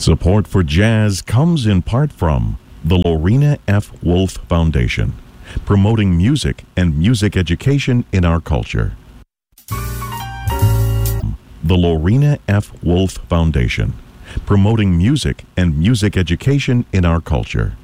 Support for jazz comes in part from the Lorena F. Wolf Foundation, promoting music and music education in our culture. The Lorena F. Wolf Foundation, promoting music and music education in our culture.